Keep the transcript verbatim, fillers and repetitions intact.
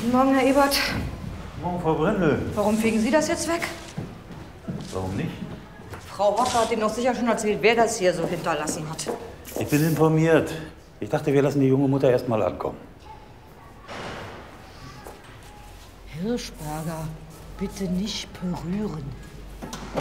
Guten Morgen, Herr Ebert. Guten Morgen, Frau Brendel. Warum fegen Sie das jetzt weg? Warum nicht? Frau Hocker hat Ihnen doch sicher schon erzählt, wer das hier so hinterlassen hat. Ich bin informiert. Ich dachte, wir lassen die junge Mutter erst mal ankommen. Hirschberger, bitte nicht berühren.